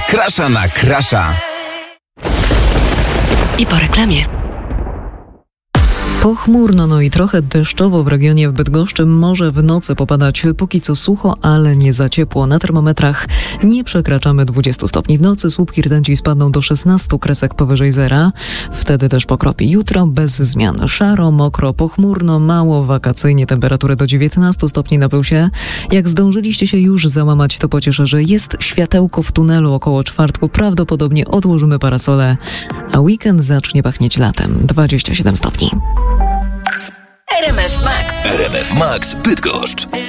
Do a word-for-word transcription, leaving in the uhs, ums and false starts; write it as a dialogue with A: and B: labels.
A: Krasza na Krasza.
B: I po reklamie.
C: Pochmurno, no i trochę deszczowo w regionie w Bydgoszczy. Może w nocy popadać póki co sucho, ale nie za ciepło. Na termometrach nie przekraczamy dwudziestu stopni w nocy. Słupki rtęci spadną do szesnastu kresek powyżej zera. Wtedy też pokropi. Jutro bez zmian. Szaro, mokro, pochmurno, mało wakacyjnie. Temperatury do dziewiętnastu stopni na Pyłsie. Jak zdążyliście się już załamać, to pocieszę, że jest światełko w tunelu około czwartku. Prawdopodobnie odłożymy parasole, a weekend zacznie pachnieć latem. dwadzieścia siedem stopni.
B: R M F Max.
A: R M F Max Bydgoszcz.